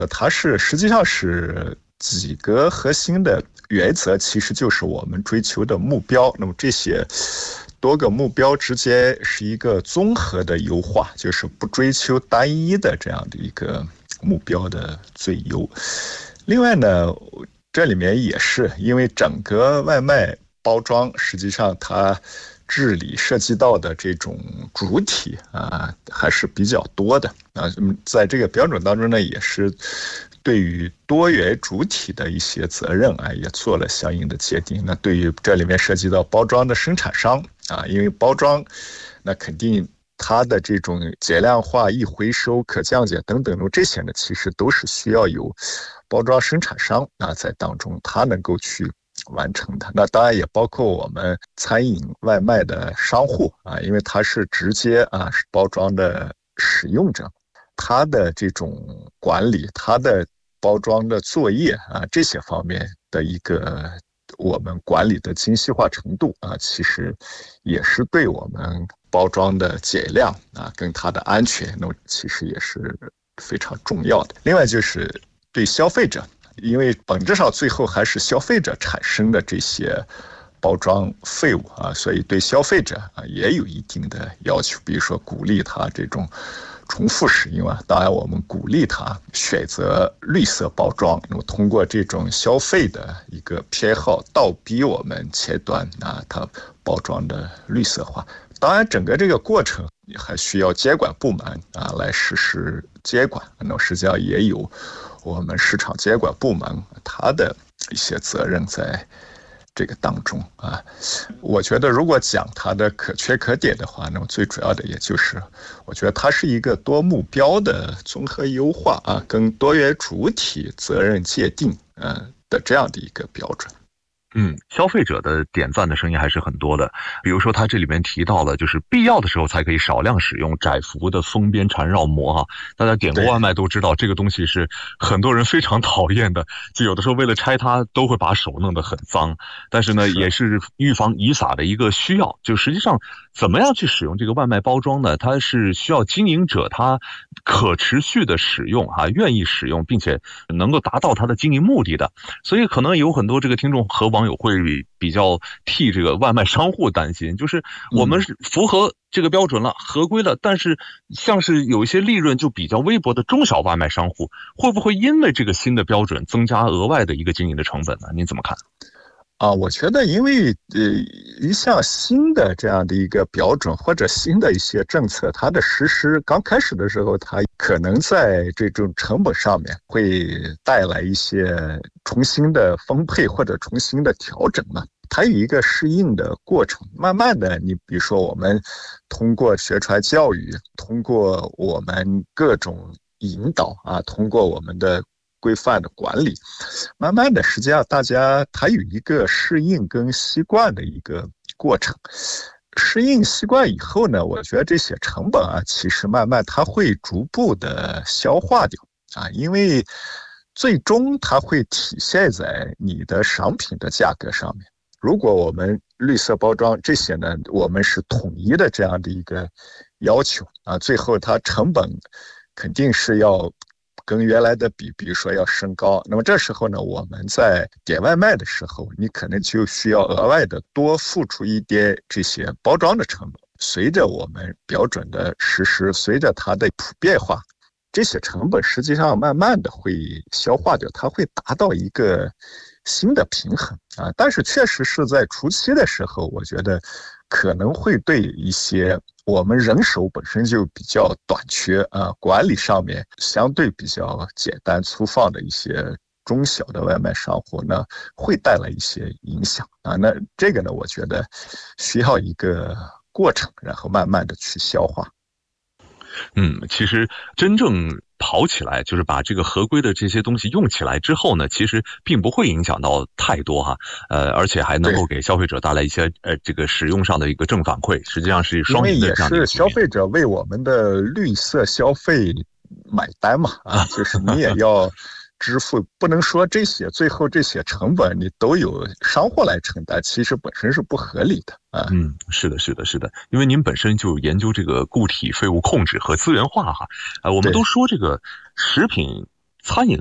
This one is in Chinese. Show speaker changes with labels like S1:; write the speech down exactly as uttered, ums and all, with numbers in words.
S1: 它是实际上是几个核心的原则，其实就是我们追求的目标。那么这些多个目标之间是一个综合的优化，就是不追求单一的这样的一个目标的最优。另外呢，这里面也是因为整个外卖包装实际上它治理涉及到的这种主体啊还是比较多的啊，在这个标准当中呢，也是对于多元主体的一些责任啊，也做了相应的界定。那对于这里面涉及到包装的生产商啊，因为包装那肯定它的这种减量化、易回收、可降解等等这些呢，其实都是需要有包装生产商啊在当中，它能够去完成的。那当然也包括我们餐饮外卖的商户啊，因为它是直接啊包装的使用者，它的这种管理，它的包装的作业啊这些方面的一个我们管理的精细化程度啊，其实也是对我们包装的减量啊跟它的安全，那其实也是非常重要的。另外就是对消费者，因为本质上最后还是消费者产生的这些包装废物啊，所以对消费者啊也有一定的要求，比如说鼓励他这种重复使用啊，当然我们鼓励他选择绿色包装，那么通过这种消费的一个偏好，倒逼我们前端啊它包装的绿色化。当然整个这个过程还需要监管部门啊来实施监管，那么实际上也有我们市场监管部门它的一些责任在这个当中啊。我觉得如果讲它的可圈可点的话，那么最主要的也就是我觉得它是一个多目标的综合优化啊，跟多元主体责任界定嗯的这样的一个标准。
S2: 嗯，消费者的点赞的声音还是很多的。比如说他这里面提到了，就是必要的时候才可以少量使用窄幅的封边缠绕膜哈。大家点过外卖都知道，这个东西是很多人非常讨厌的，就有的时候为了拆它都会把手弄得很脏。但是呢，也是预防遗撒的一个需要。就实际上怎么样去使用这个外卖包装呢？它是需要经营者他可持续的使用哈，愿意使用，并且能够达到他的经营目的的。所以可能有很多这个听众和网友会比较替这个外卖商户担心，就是我们是符合这个标准了，合规了，但是像是有一些利润就比较微薄的中小外卖商户，会不会因为这个新的标准增加额外的一个经营的成本呢？您怎么看？
S1: 啊，我觉得因为呃一项新的这样的一个标准或者新的一些政策，它的实施刚开始的时候，它可能在这种成本上面会带来一些重新的分配或者重新的调整嘛。它有一个适应的过程，慢慢的，你比如说我们通过宣传教育，通过我们各种引导啊，通过我们的规范的管理，慢慢的实际上大家他有一个适应跟习惯的一个过程。适应习惯以后呢，我觉得这些成本啊，其实慢慢它会逐步的消化掉啊，因为最终它会体现在你的商品的价格上面。如果我们绿色包装这些呢，我们是统一的这样的一个要求啊，最后它成本肯定是要跟原来的比，比如说要升高。那么这时候呢，我们在点外卖的时候，你可能就需要额外的多付出一点这些包装的成本。随着我们标准的实施，随着它的普遍化，这些成本实际上慢慢的会消化掉，它会达到一个新的平衡啊。但是确实是在初期的时候，我觉得可能会对一些我们人手本身就比较短缺啊，管理上面相对比较简单粗放的一些中小的外卖商户呢，会带来一些影响啊。那这个呢，我觉得需要一个过程，然后慢慢的去消化。
S2: 嗯，其实真正跑起来，就是把这个合规的这些东西用起来之后呢，其实并不会影响到太多哈，呃，而且还能够给消费者带来一些呃这个使用上的一个正反馈，实际上是双赢的这样的一个局面。
S1: 因为也是消费者为我们的绿色消费买单嘛，啊，就是你也要支付，不能说这些最后这些成本你都有商户来承担，其实本身是不合理的啊。
S2: 嗯，是的，是的，是的，因为您本身就研究这个固体废物控制和资源化哈，呃，我们都说这个食品餐饮